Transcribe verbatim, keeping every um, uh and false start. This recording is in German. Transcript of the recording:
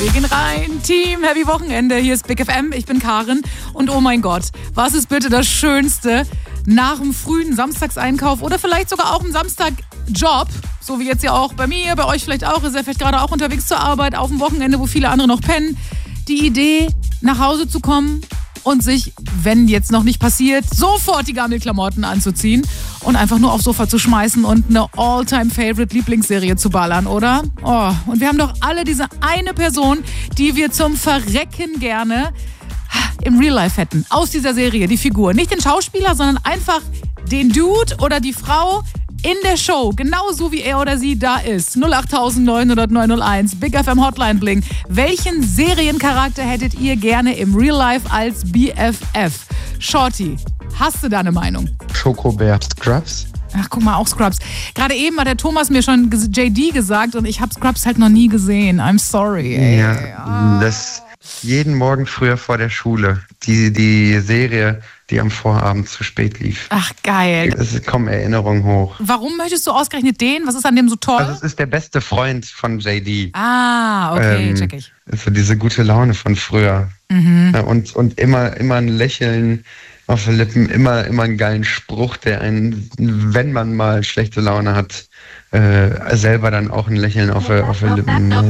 Wir gehen rein, Team, Happy Wochenende, hier ist Big F M, ich bin Karin und oh mein Gott, was ist bitte das Schönste nach dem frühen Samstagseinkauf oder vielleicht sogar auch im Samstagjob, so wie jetzt ja auch bei mir, bei euch vielleicht auch, ist ja vielleicht gerade auch unterwegs zur Arbeit, auf dem Wochenende, wo viele andere noch pennen, die Idee, nach Hause zu kommen und sich, wenn jetzt noch nicht passiert, sofort die Gammelklamotten anzuziehen und einfach nur aufs Sofa zu schmeißen und eine All-Time-Favorite-Lieblingsserie zu ballern, oder? Oh, und wir haben doch alle diese eine Person, die wir zum Verrecken gerne im Real Life hätten. Aus dieser Serie, die Figur. Nicht den Schauspieler, sondern einfach den Dude oder die Frau in der Show, genauso wie er oder sie da ist. null acht neun null null neun null eins, Big F M Hotline Bling. Welchen Seriencharakter hättet ihr gerne im Real Life als B F F? Shorty, hast du da eine Meinung? Schokobär. Scrubs? Ach, guck mal, auch Scrubs. Gerade eben hat der Thomas mir schon J D gesagt und ich habe Scrubs halt noch nie gesehen. I'm sorry. Ey. Ja, ah. das jeden Morgen früher vor der Schule. Die, die Serie, die am Vorabend zu spät lief. Ach, geil. Es kommen Erinnerungen hoch. Warum möchtest du ausgerechnet den? Was ist an dem so toll? Also es ist der beste Freund von J D. Ah, okay, ähm, check ich. Also diese gute Laune von früher. Mhm. Ja, und, und immer, immer ein Lächeln auf den Lippen, immer, immer einen geilen Spruch, der einen, wenn man mal schlechte Laune hat, äh, selber dann auch ein Lächeln auf, auf den Lippen